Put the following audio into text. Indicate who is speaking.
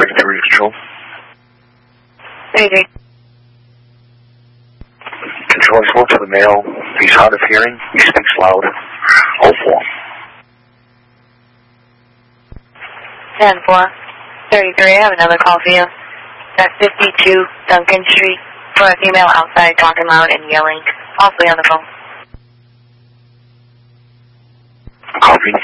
Speaker 1: 33 control.
Speaker 2: 33.
Speaker 1: Control, I spoke to the male. He's hard of hearing. He speaks loud. 04.
Speaker 2: 10-4. 33, I have another call for you. At 52 Duncan Street for a female outside talking loud and yelling. I'll be on the phone.
Speaker 1: Copy.